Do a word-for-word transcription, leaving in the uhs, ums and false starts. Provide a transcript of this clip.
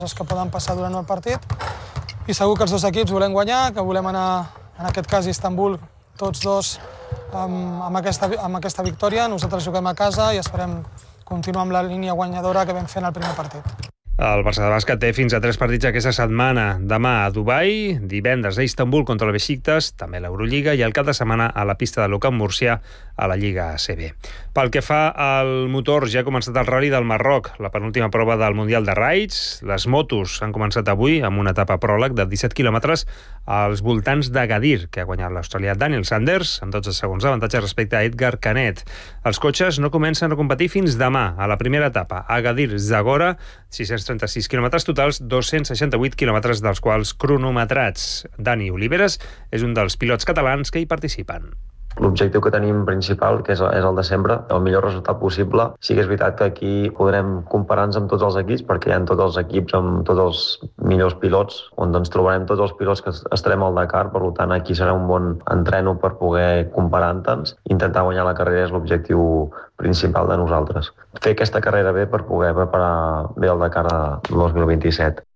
coses que poden passar durant el partit i segur que els dos equips volem guanyar, que volem anar, en aquest cas, a Istanbul, tots dos amb, amb, aquesta, amb aquesta victòria. Nosaltres juguem a casa i esperem continuar amb la línia guanyadora que vam fer en el primer partit. El Barça de bàsquet té fins a tres partits aquesta setmana. Demà a Dubai, divendres a Istanbul contra el Besiktas, també a l'Eurolliga, i el cap de setmana a la pista de l'U C A M Múrcia a la Lliga A C B. Pel que fa al motor, ja ha començat el Rally del Marroc, la penúltima prova del Mundial de Raids. Les motos han començat avui amb una etapa pròleg de disset quilòmetres als voltants d'Agadir, que ha guanyat l'australià Daniel Sanders, amb dotze segons d'avantatge respecte a Edgar Canet. Els cotxes no comencen a competir fins demà, a la primera etapa, Agadir-Zagora, sis-cents trenta-sis quilòmetres totals, dos-cents seixanta-vuit quilòmetres dels quals cronometrats. Dani Oliveres és un dels pilots catalans que hi participen. L'objectiu que tenim principal, que és el de sempre, el millor resultat possible. Sí que és veritat que aquí podrem comparar-nos amb tots els equips, perquè hi ha tots els equips amb tots els millors pilots, on ens trobarem tots els pilots que estarem al Dakar. Per tant, aquí serà un bon entreno per poder comparar-nos. Intentar guanyar la carrera és l'objectiu principal de nosaltres. Fer aquesta carrera bé per poder preparar bé el Dakar de dos mil vint-i-set.